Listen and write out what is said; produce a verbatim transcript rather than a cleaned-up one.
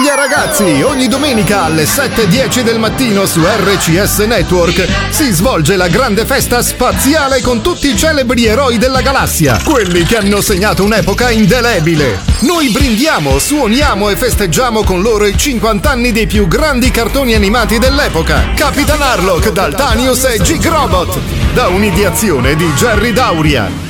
Famiglia Ragazzi, ogni domenica alle sette e dieci del mattino su R C S Network si svolge la grande festa spaziale con tutti i celebri eroi della galassia, quelli che hanno segnato un'epoca indelebile. Noi brindiamo, suoniamo e festeggiamo con loro i cinquanta anni dei più grandi cartoni animati dell'epoca. Capitan Harlock, Daltanius e G-Robot, da un'ideazione di Jerry Dauria.